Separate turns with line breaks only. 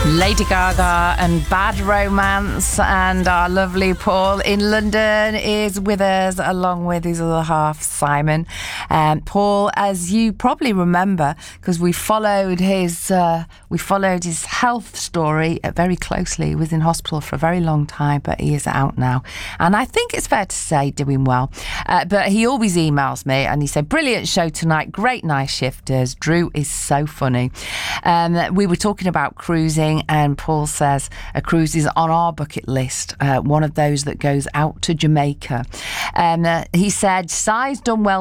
Lady Gaga and Bad Romance, and our lovely Paul in London is with us along with his other half Simon. Paul, as you probably remember, because we followed his health story very closely. He was in hospital for a very long time, but he is out now, and I think it's fair to say doing well. But he always emails me and he said, "Brilliant show tonight, great night shifters. Drew is so funny." We were talking about cruising, and Paul says a cruise is on our bucket list, one of those that goes out to Jamaica. He said, "Si's done well